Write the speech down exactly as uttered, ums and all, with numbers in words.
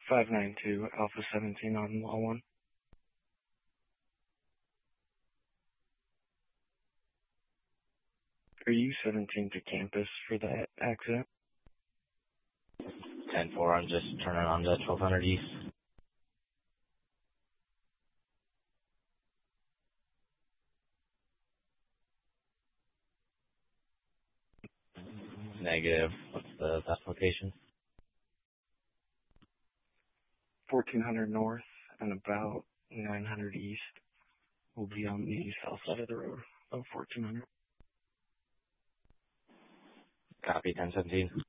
five nine two Alpha seventeen on wall one. Are you seventeen to campus for that accident? ten four, I'm just turning on to twelve hundred East. Negative. What's the best location? fourteen hundred north and about nine hundred east. We'll be on the south side of the road of fourteen hundred. Copy, ten seventeen.